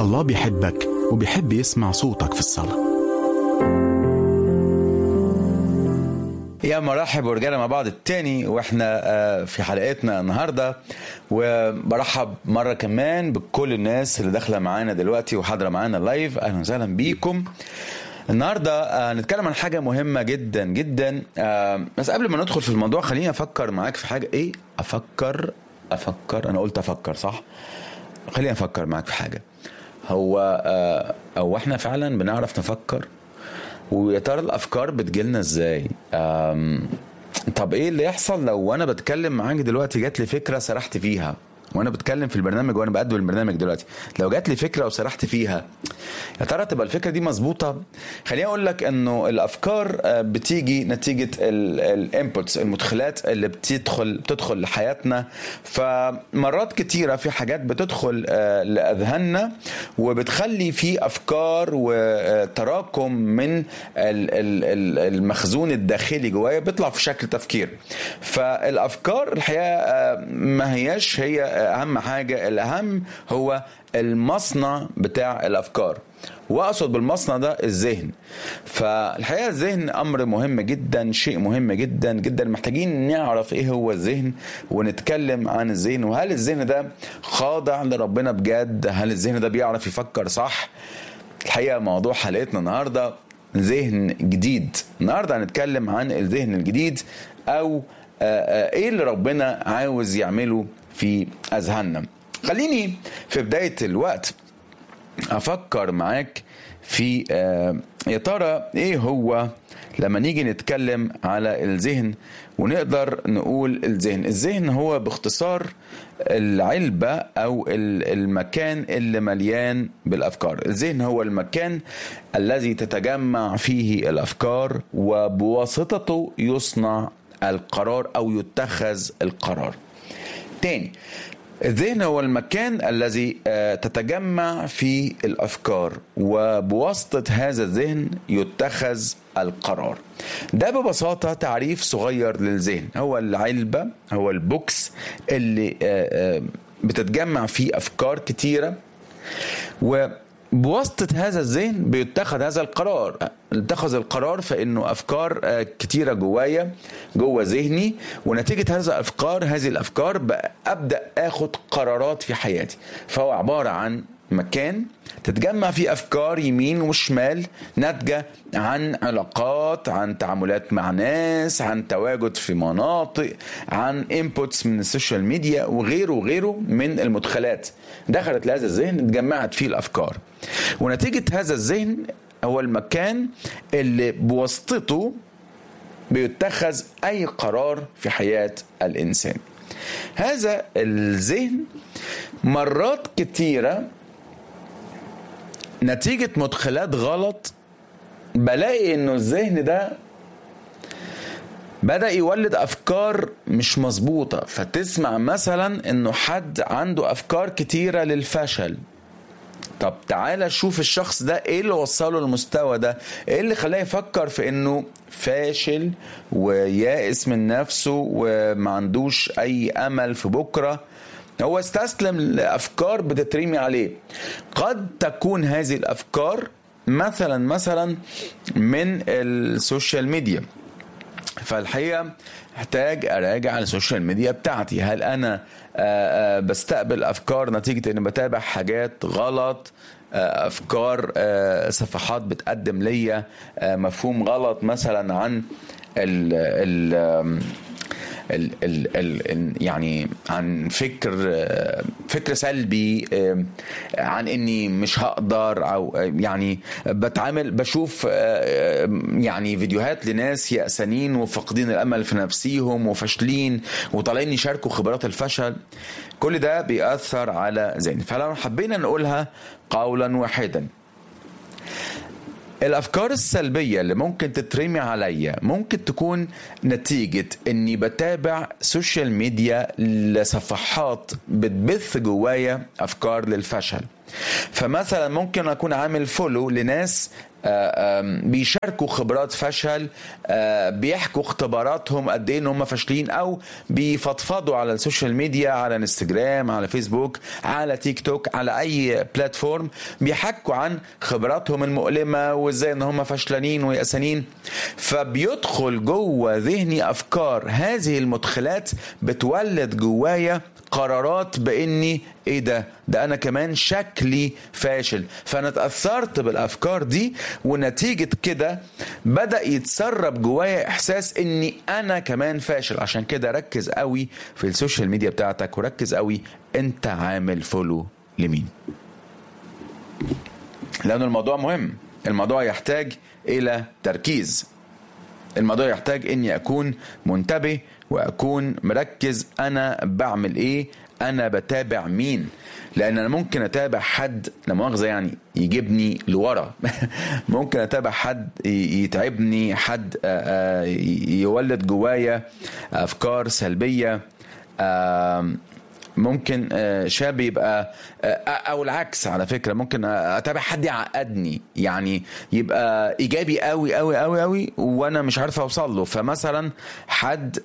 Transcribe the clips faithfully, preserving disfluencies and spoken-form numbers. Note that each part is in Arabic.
الله بيحبك وبيحب يسمع صوتك في الصلاة. يا مرحب ورجعنا مع بعض التاني واحنا في حلقتنا النهاردة، وبرحب مرة كمان بكل الناس اللي داخلة معانا دلوقتي وحاضرة معانا لايف. اهلا وسهلا بيكم. النهاردة هنتكلم عن حاجة مهمة جدا جدا، بس قبل ما ندخل في الموضوع خليني افكر معاك في حاجة. ايه افكر افكر انا قلت افكر صح؟ خليني افكر معاك في حاجة. هو او احنا فعلا بنعرف نفكر؟ ويا ترى الافكار بتجيلنا ازاي؟ طب ايه اللي يحصل لو انا بتكلم معاك دلوقتي جات لي فكره سرحت فيها وانا بتكلم في البرنامج وانا بقدم البرنامج دلوقتي؟ لو جات لي فكره وسرحت فيها، يا ترى تبقى الفكره دي مظبوطه؟ خليني اقول لك انه الافكار بتيجي نتيجه الانبوتس، المدخلات اللي بتدخل بتدخل لحياتنا. فمرات كتيره في حاجات بتدخل لاذهاننا وبتخلي في افكار وتراكم من المخزون الداخلي جوايا بيطلع في شكل تفكير. فالافكار الحقيقه ما هياش هي اهم حاجة. الاهم هو المصنع بتاع الافكار، واقصد بالمصنع ده الذهن. فالحقيقة الذهن امر مهم جدا، شيء مهم جدا جدا. محتاجين نعرف ايه هو الذهن ونتكلم عن الذهن، وهل الذهن ده خاضع لربنا بجد؟ هل الذهن ده بيعرف يفكر صح؟ الحقيقة موضوع حلقتنا النهاردة ذهن جديد. النهاردة هنتكلم عن الذهن الجديد، او ايه اللي ربنا عاوز يعمله في أذهاننا. خليني في بداية الوقت أفكر معاك في يا ترى إيه هو لما نيجي نتكلم على الذهن ونقدر نقول الذهن. الذهن هو باختصار العلبة أو المكان اللي مليان بالأفكار. الذهن هو المكان الذي تتجمع فيه الأفكار وبواسطته يصنع القرار أو يتخذ القرار. تاني، الذهن هو المكان الذي تتجمع فيه الأفكار وبواسطة هذا الذهن يتخذ القرار. ده ببساطة تعريف صغير للذهن. هو العلبة، هو البوكس اللي بتتجمع فيه أفكار كتيرة، و بواسطة هذا الذهن بيتخذ هذا القرار. اتخذ القرار فإنه أفكار كتيرة جوايا جوا ذهني، ونتيجة هذا الأفكار هذه الأفكار أبدأ أخد قرارات في حياتي. فهو عبارة عن مكان تتجمع فيه أفكار يمين وشمال، ناتجة عن علاقات، عن تعاملات مع ناس، عن تواجد في مناطق، عن inputs من السوشيال ميديا وغيره وغيره من المدخلات دخلت لهذا الذهن، اتجمعت فيه الأفكار. ونتيجة هذا الذهن هو المكان اللي بواسطته بيتخذ أي قرار في حياة الإنسان. هذا الذهن مرات كتيرة نتيجة مدخلات غلط بلاقي انه الذهن ده بدأ يولد افكار مش مظبوطة. فتسمع مثلا انه حد عنده افكار كتيرة للفشل. طب تعالى شوف الشخص ده ايه اللي وصله للمستوى ده، ايه اللي خلاه يفكر في انه فاشل ويائس من نفسه وما عندوش اي امل في بكرة. هو استسلم لأفكار بتترمي عليه. قد تكون هذه الأفكار مثلا مثلا من السوشيال ميديا. فالحقيقة احتاج أراجع السوشيال ميديا بتاعتي. هل أنا بستقبل أفكار نتيجة أني بتابع حاجات غلط، أفكار صفحات بتقدم لي مفهوم غلط مثلا عن ال ال ال ال ال يعني عن فكر فكر سلبي عن اني مش هقدر، او يعني بتعامل بشوف يعني فيديوهات لناس يأسانين وفاقدين الامل في نفسيهم وفاشلين وطالعين يشاركوا خبرات الفشل. كل ده بيأثر على ذهني. فلو حبينا نقولها قولا واحدا، الأفكار السلبية اللي ممكن تترمي عليا ممكن تكون نتيجة أني بتابع سوشيال ميديا لصفحات بتبث جوايا أفكار للفشل. فمثلا ممكن اكون عامل فولو لناس بيشاركوا خبرات فشل، بيحكوا اختباراتهم قد ايه ان هم فاشلين، او بيفضفضوا على السوشيال ميديا، على انستجرام، على فيسبوك، على تيك توك، على اي بلاتفورم، بيحكوا عن خبراتهم المؤلمة وازاي ان هم فشلانين ويأسانين. فبيدخل جوه ذهني افكار، هذه المدخلات بتولد جوايا قرارات باني ايه ده ده انا كمان شكلي فاشل. فانا اتأثرت بالافكار دي، ونتيجة كده بدأ يتسرب جوايا احساس اني انا كمان فاشل. عشان كده ركز قوي في السوشيال ميديا بتاعتك، وركز قوي انت عامل فولو لمين، لأن الموضوع مهم. الموضوع يحتاج الى تركيز، الموضوع يحتاج اني اكون منتبه واكون مركز انا بعمل ايه، انا بتابع مين. لان انا ممكن اتابع حد لا مؤاخذة يعني يجيبني لورا ممكن اتابع حد يتعبني، حد يولد جوايا افكار سلبية، ممكن شاب يبقى، او العكس على فكرة، ممكن اتابع حد يعقدني، يعني يبقى ايجابي قوي قوي قوي قوي وانا مش عارف اوصل له. فمثلا حد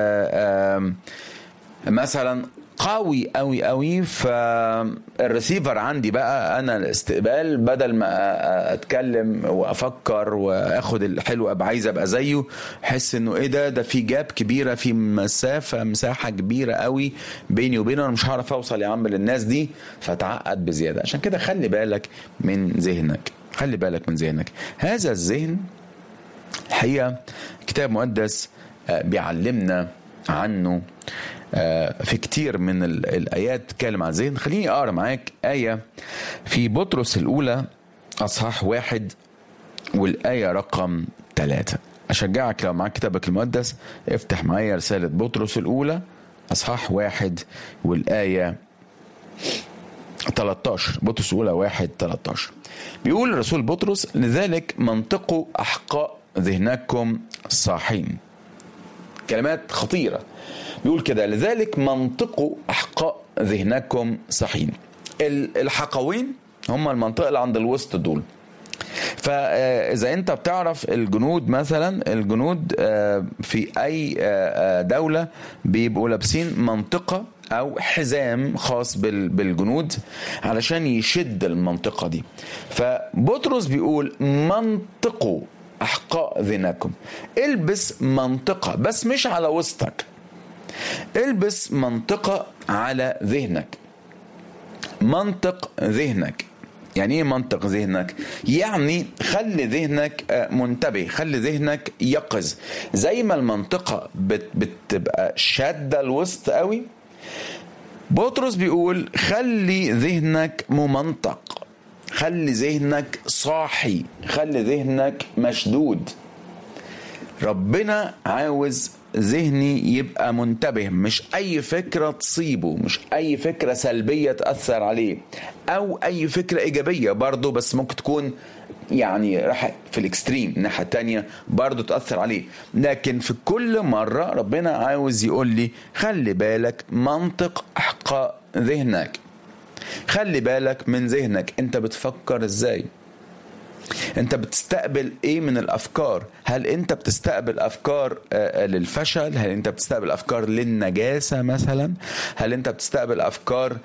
مثلا قوي قوي قوي، فالريسيفر عندي بقى انا الاستقبال، بدل ما اتكلم وافكر واخد الحلو ابقى عايز ابقى زيه، حس انه ايه ده ده في جاب كبيره، في مسافه مساحه كبيره قوي بيني وبينه، انا مش هعرف اوصل يا عم للناس دي، فتعقد بزياده. عشان كده خلي بالك من ذهنك، خلي بالك من ذهنك. هذا الذهن الحقيقه كتاب مقدس بيعلمنا عنه في كتير من الآيات تتكلم عن الذهن. خليني أقرأ معاك آية في بطرس الأولى أصحاح واحد والآية رقم ثلاثة. أشجعك لو معاك كتابك المقدس افتح معايا رسالة بطرس الأولى أصحاح واحد والآية ثلاثة عشر. بطرس الأولى واحد ثلاثة عشر بيقول الرسول بطرس: لذلك منطقوا أحقاء ذهنكم صاحين. كلمات خطيرة. بيقول كده: لذلك منطقوا أحقاء ذهنكم صحين. الحقوين هم المنطقة اللي عند الوسط دول. فإذا أنت بتعرف الجنود مثلا، الجنود في أي دولة بيبقوا لابسين منطقة أو حزام خاص بالجنود علشان يشد المنطقة دي. فبطرس بيقول منطقوا أحقاء ذهنكم. البس منطقة، بس مش على وسطك، البس منطقة على ذهنك. منطق ذهنك. يعني ايه منطق ذهنك؟ يعني خلي ذهنك منتبه، خلي ذهنك يقظ. زي ما المنطقة بت بتبقى شادة الوسط قوي، بطرس بيقول خلي ذهنك ممنطق، خلي ذهنك صاحي، خلي ذهنك مشدود. ربنا عاوز ذهني يبقى منتبه، مش أي فكرة تصيبه، مش أي فكرة سلبية تأثر عليه، أو أي فكرة إيجابية برضو بس ممكن تكون يعني راح في الاكستريم الناحية التانية برضو تأثر عليه. لكن في كل مرة ربنا عاوز يقول لي خلي بالك منطق أحقاء ذهنك، خلي بالك من ذهنك. أنت بتفكر إزاي؟ انت بتستقبل ايه من الافكار؟ هل انت بتستقبل افكار للفشل؟ هل انت بتستقبل افكار للنجاسة مثلا؟ هل انت بتستقبل افكار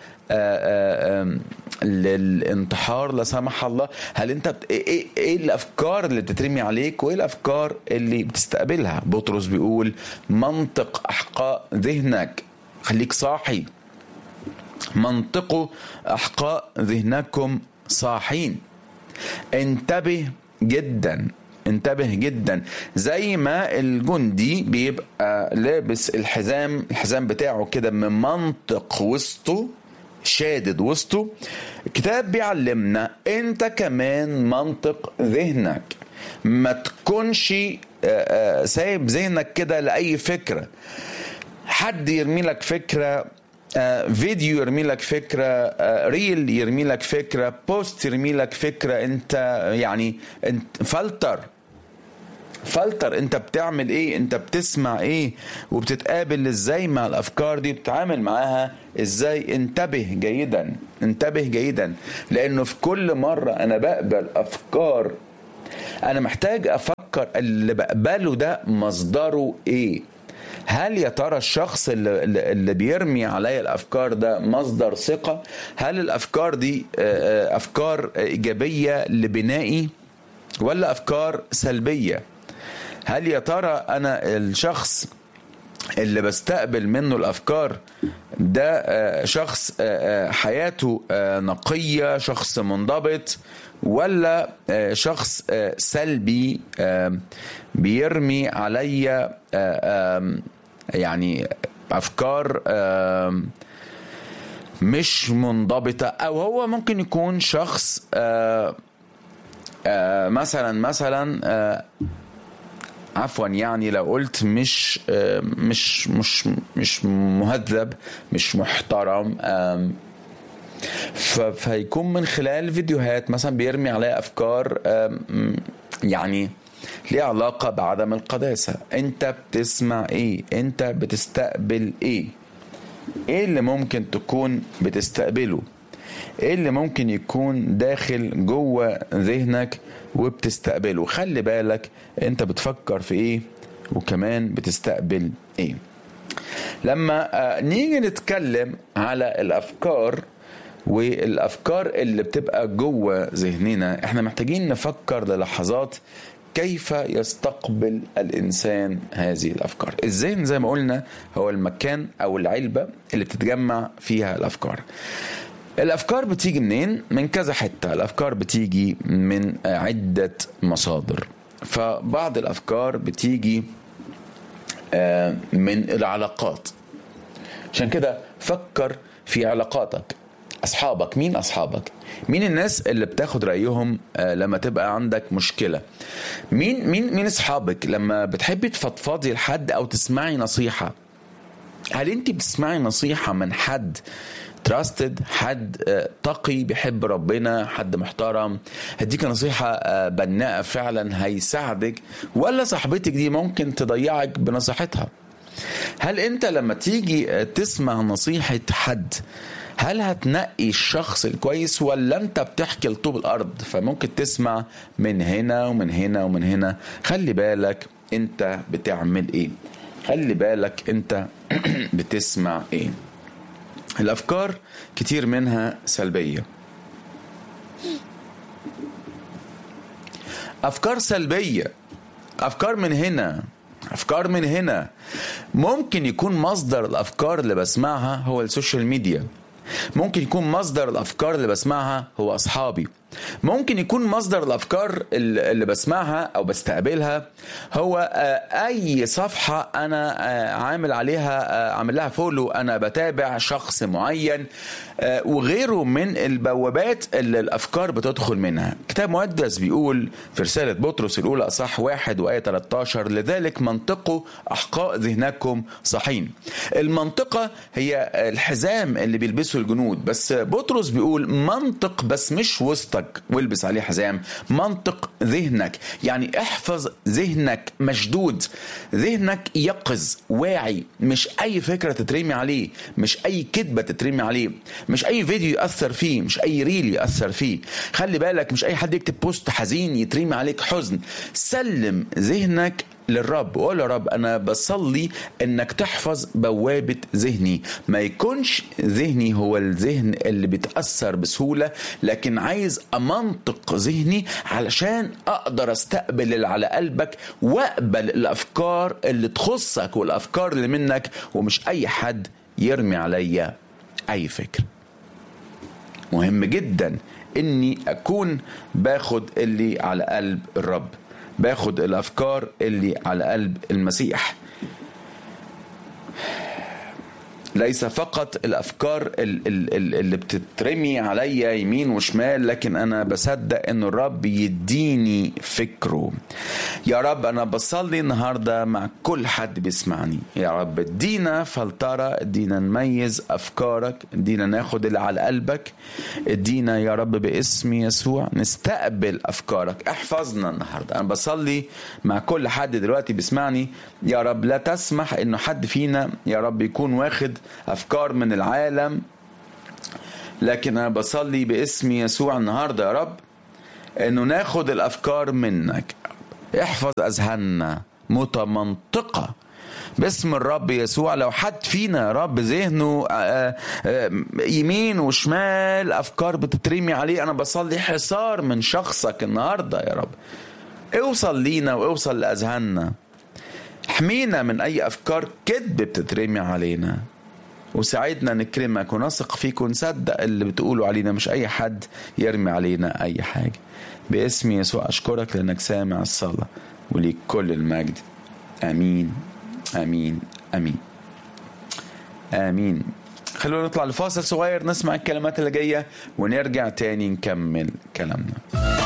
للانتحار لا سمح الله؟ هل انت بت... ايه ايه الافكار اللي بتترمي عليك وايه الافكار اللي بتستقبلها؟ بطرس بيقول منطق احقاء ذهنك، خليك صاحي. منطقوا احقاء ذهنكم صاحين. انتبه جدا، انتبه جدا. زي ما الجندي بيبقى لابس الحزام، الحزام بتاعه كده من منطق وسطه، شادد وسطه. الكتاب بيعلمنا انت كمان منطق ذهنك. ما تكونش سايب ذهنك كده لأي فكرة. حد يرمي لك فكرة، فيديو يرمي لك فكرة، ريل يرمي لك فكرة، بوست يرمي لك فكرة، انت يعني انت فلتر فلتر انت بتعمل ايه، انت بتسمع ايه، وبتتقابل ازاي مع الافكار دي، بتتعامل معاها ازاي. انتبه جيدا، انتبه جيدا، لانه في كل مرة انا بقبل افكار انا محتاج افكر اللي بقبله ده مصدره ايه. هل يا ترى الشخص اللي, اللي بيرمي عليا الافكار ده مصدر ثقة؟ هل الافكار دي افكار ايجابية لبنائي ولا افكار سلبية؟ هل يا ترى انا الشخص اللي بستقبل منه الافكار ده شخص حياته نقية، شخص منضبط، ولا شخص سلبي بيرمي عليا يعني افكار مش منضبطة؟ او هو ممكن يكون شخص مثلا مثلا عفوا يعني لو قلت مش مش مش مش مهذب، مش محترم، فهيكون من خلال فيديوهات مثلا بيرمي عليها افكار يعني ليه علاقة بعدم القداسة. انت بتسمع ايه؟ انت بتستقبل ايه؟ ايه اللي ممكن تكون بتستقبله؟ ايه اللي ممكن يكون داخل جوه ذهنك وبتستقبله؟ خلي بالك انت بتفكر في ايه وكمان بتستقبل ايه. لما نيجي نتكلم على الافكار والافكار اللي بتبقى جوه ذهننا، احنا محتاجين نفكر للحظات كيف يستقبل الانسان هذه الافكار. الذهن زي ما قلنا هو المكان او العلبة اللي بتتجمع فيها الافكار. الافكار بتيجي منين؟ من كذا حتة. الافكار بتيجي من عدة مصادر. فبعض الافكار بتيجي من العلاقات. عشان كده فكر في علاقاتك. أصحابك، مين أصحابك؟ مين الناس اللي بتاخد رأيهم لما تبقى عندك مشكلة؟ مين مين مين أصحابك لما بتحبي تفضفضي لحد أو تسمعي نصيحة؟ هل أنت بتسمعي نصيحة من حد تراستد، حد تقي بيحب ربنا، حد محترم هديك نصيحة بناءة فعلا هيساعدك، ولا صاحبتك دي ممكن تضيعك بنصيحتها؟ هل أنت لما تيجي تسمع نصيحة حد هل هتنقي الشخص الكويس ولا انت بتحكي لطوب الارض؟ فممكن تسمع من هنا ومن هنا ومن هنا. خلي بالك انت بتعمل ايه، خلي بالك انت بتسمع ايه. الافكار كتير منها سلبية. افكار سلبية، افكار من هنا، افكار من هنا. ممكن يكون مصدر الافكار اللي بسمعها هو السوشيال ميديا. ممكن يكون مصدر الأفكار اللي بسمعها هو أصحابي. ممكن يكون مصدر الأفكار اللي بسمعها أو بستقبلها هو أي صفحة أنا عامل عليها عامل لها فولو، أنا بتابع شخص معين وغيره من البوابات اللي الأفكار بتدخل منها. كتاب مقدس بيقول في رسالة بطرس الأولى أصح واحد وآية ثلاثة عشر لذلك منطقوا أحقاء ذهنكم صحين. المنطقة هي الحزام اللي بيلبسه الجنود، بس بطرس بيقول منطق بس مش وسطك والبس عليه حزام، منطق ذهنك. يعني احفظ ذهنك مشدود، ذهنك يقظ واعي، مش اي فكرة تترمي عليه، مش اي كذبة تترمي عليه، مش اي فيديو يأثر فيه، مش اي ريل يأثر فيه. خلي بالك مش اي حد يكتب بوست حزين يترمي عليك حزن. سلم ذهنك للرب وقول يا رب أنا بصلي أنك تحفظ بوابة ذهني، ما يكونش ذهني هو الذهن اللي بيتأثر بسهولة، لكن عايز أمنطق ذهني علشان أقدر أستقبل اللي على قلبك وأقبل الأفكار اللي تخصك والأفكار اللي منك، ومش أي حد يرمي عليا أي فكر. مهم جدا أني أكون باخد اللي على قلب الرب، باخد الأفكار اللي على قلب المسيح. ليس فقط الأفكار اللي بتترمي عليا يمين وشمال، لكن أنا بصدق أن الرب يديني فكره. يا رب أنا بصلي النهاردة مع كل حد بيسمعني، يا رب ادينا فلترة، ادينا نميز أفكارك، ادينا ناخد اللي على قلبك، ادينا يا رب باسم يسوع نستقبل أفكارك. احفظنا النهاردة. أنا بصلي مع كل حد دلوقتي بيسمعني، يا رب لا تسمح انه حد فينا يا رب يكون واخد افكار من العالم، لكن انا بصلي باسم يسوع النهارده يا رب انه ناخد الافكار منك. احفظ اذهاننا متمنطقه باسم الرب يسوع. لو حد فينا يا رب ذهنه يمين وشمال افكار بتترمي عليه، انا بصلي حصار من شخصك النهارده يا رب. اوصل لينا واوصل لاذهاننا، احمينا من اي افكار كذب بتترمي علينا، وساعدنا نكرمك ونثق فيك ونصدق اللي بتقولوا علينا، مش اي حد يرمي علينا اي حاجه. باسم يسوع اشكرك لانك سامع الصلاه، وليك كل المجد. امين امين امين امين. خلونا نطلع لفاصل صغير نسمع الكلمات اللي جايه ونرجع تاني نكمل كلامنا.